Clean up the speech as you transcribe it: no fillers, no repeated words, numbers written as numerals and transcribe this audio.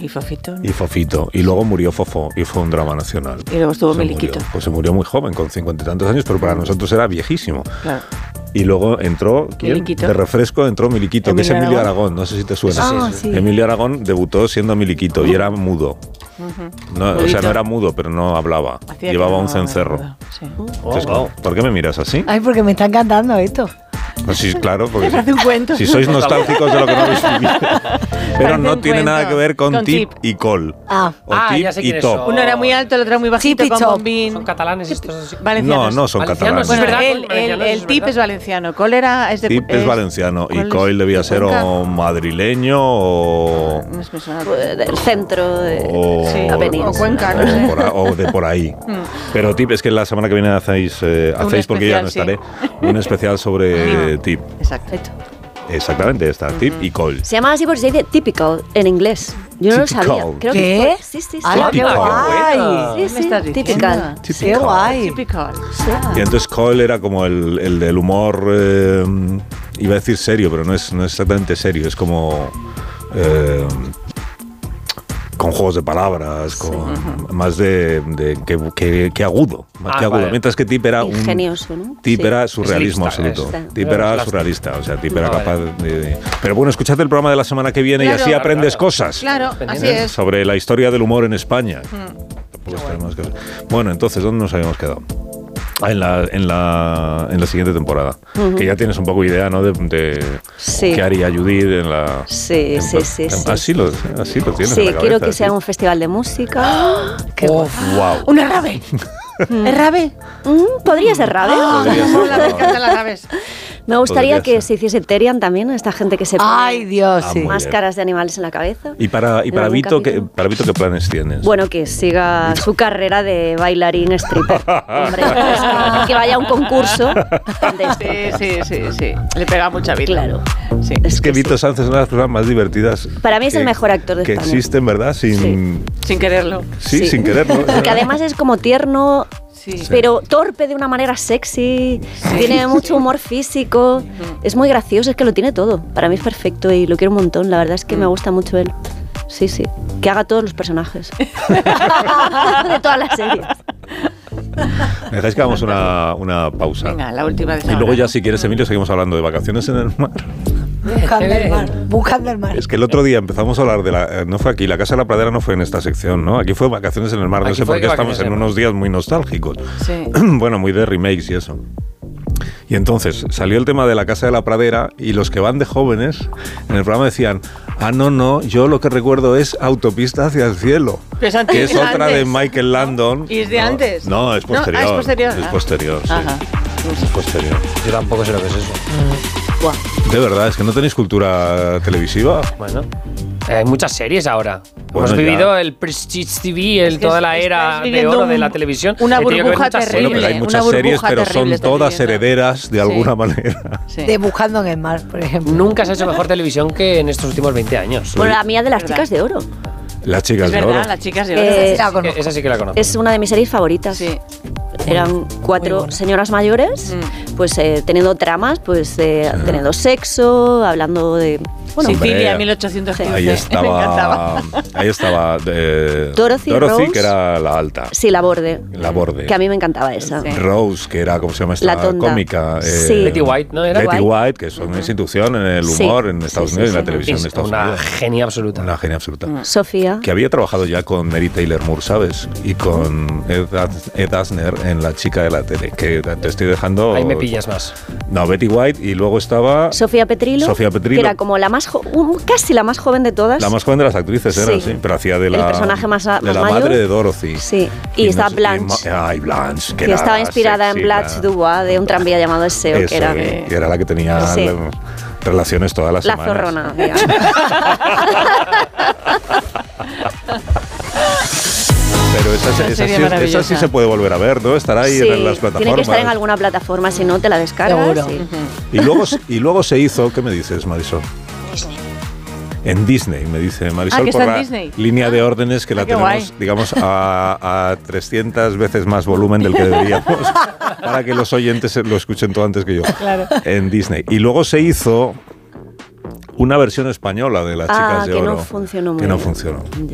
Y Fofito. Y Fofito. Y luego murió Fofó y fue un drama nacional. Y luego estuvo Miliquito. Pues se murió muy joven, con 50 y tantos años, pero para nosotros era viejísimo. Claro. Y luego entró, ¿quién? De refresco entró Miliquito, Emilio que es Emilio Aragón. Aragón, no sé si te suena. Sí. Emilio Aragón debutó siendo Miliquito y era mudo. No, o sea, no era mudo, pero no hablaba. Llevaba un cencerro. Sí. Entonces, ¿por qué me miras así? Ay, porque me está encantando esto. Pues sí, claro, porque Hace un cuento. si sois nostálgicos de lo que no habéis vivido. Pero no tiene nada que ver con Tip y Col. O Tip ya sé y quiénes Top. son. Uno era muy alto, el otro era muy bajito, Tip y con Top. bombín. Son catalanes estos así. Valencianos. No son catalanes. Bueno, Valencianos, el Tip es valenciano. Col es de... Tip es valenciano y Coil debía ser o madrileño o... No me suena. Del centro de o, Avenida. O Cuenca, no sé. o de por ahí. Pero Tip es que la semana que viene hacéis porque ya no estaré, un especial sobre Tip. Exacto. Exactamente, está Tip y Col. Se llama así porque se dice typical en inglés. Yo no lo sabía. Creo ¿Qué? Que sí. ¡Hala, qué Sí, guay! sí, typical. ¡Qué guay! Typical. Y entonces Col era como el del humor, iba a decir serio, pero no es exactamente serio, es como... con juegos de palabras, con más que agudo, más que agudo. Vale. Mientras que Tip era ingenioso, ¿no? Tip era surrealismo absoluto. Tip era surrealista, o sea, Tip era capaz de... Pero bueno, escuchad el programa de la semana que viene y así aprendes cosas. Claro, así es. Sobre la historia del humor en España. Bueno, entonces, ¿dónde nos habíamos quedado? En la siguiente temporada. Que ya tienes un poco idea, ¿no? De qué haría Judith en la... Sí. Así lo tienes en la cabeza, quiero que sea ¿sí? un festival de música. ¡Qué guay! Wow. ¡Una rave! ¿Es rave? Podría ser rave. Podría ser Me encantan las raves. Me gustaría Podría que se hiciese Terian también, esta gente que se ¡Ay, Dios! Sí. muy máscaras de animales en la bailarín stripper. Hombre, que vaya a un concurso de esto. Sí. Le pega mucha vida. Claro. Sí. Es que Vito Sanz es una de las personas más divertidas. Para mí es el mejor actor de que España. existen, ¿verdad? Sin quererlo. Sí, sin quererlo. Porque además es como tierno, pero torpe de una manera sexy, tiene mucho humor físico, es muy gracioso, es que lo tiene todo. Para mí es perfecto y lo quiero un montón, la verdad es que me gusta mucho él. Sí, que haga todos los personajes de todas las series. ¿Me dejáis que hagamos una pausa? Venga, la última de Y luego ya, si quieres, Emilio, seguimos hablando de vacaciones en el mar. Buscando el mar. Es que el otro día empezamos a hablar de la... No fue aquí, la Casa de la Pradera no fue en esta sección, ¿no? Aquí fue vacaciones en el mar. No Aquí sé por fue qué estamos vacaciones en en el unos días muy nostálgicos. Sí. Bueno, muy de remakes y eso. Y entonces salió el tema de la Casa de la Pradera y los que van de jóvenes en el programa decían: no, yo lo que recuerdo es Autopista hacia el cielo, que es otra de Michael Landon. ¿Y es de antes? No, es posterior. No, es posterior. Es posterior, sí. Ajá. Es posterior. Yo tampoco sé lo que es eso. De verdad, es que no tenéis cultura televisiva. Bueno, hay muchas series ahora. Bueno, Hemos ya. vivido el Prestige TV, toda la era de viviendo oro de la televisión. una He tenido que ver burbuja muchas terrible. Bueno, pero hay Una muchas series, burbuja pero terrible son está todas viviendo. herederas de alguna manera. Sí. De Buscando en el mar, por ejemplo. Nunca se ha hecho mejor televisión que en estos últimos 20 años. Bueno, la mía de las ¿Verdad? chicas de oro. Las chicas Es de verdad, oro. las chicas de oro. Esa sí que la conozco. Es una de mis series favoritas. Sí. Eran 4 señoras mayores, pues teniendo tramas, pues teniendo sexo, hablando de... Bueno, Sicilia, Hombre, 1815. Ahí Me estaba, encantaba. Dorothy, Rose. que era la alta. Sí, la Borde. La Borde. Que a mí me encantaba esa. Sí. Rose, que era, ¿cómo se llama esta La tonda. cómica? Sí. Betty White, ¿no? Era Betty White, que es una institución en el humor en Estados Unidos y en la televisión de Estados una Unidos. genia absoluta. Una genia absoluta. Sofía. Que había trabajado ya con Mary Taylor Moore, ¿sabes? Y con Ed Asner en La chica de la tele, que te estoy dejando... Ahí me pillas más. No, Betty White, y luego estaba... Sofía Petrilo. Sofía Petrilo. Que era como la más casi la más joven de todas. La más joven de las actrices era, sí, pero hacía de la... El personaje más de la mayor. madre de Dorothy. Sí, y está Blanche. Ay, Blanche. Que estaba inspirada en Blanche Dubois. Dubois, de un tranvía llamado Eseo, que era la que tenía Sí. relaciones todas las la semanas. zorrona, digamos. Pero esa sí se puede volver a ver, ¿no? Estará ahí Sí, en las plataformas. tiene que estar en alguna plataforma, si no te la descargas. Seguro. Sí. Y luego se hizo, ¿qué me dices, Marisol? Disney. En Disney, me dice Marisol, que por está en la Disney. línea de órdenes que la qué tenemos, guay. digamos, a 300 veces más volumen del que deberíamos, para que los oyentes lo escuchen todo antes que yo. Claro. En Disney. Y luego se hizo una versión española de Las Chicas de que Oro. no funcionó muy Que no bien. funcionó.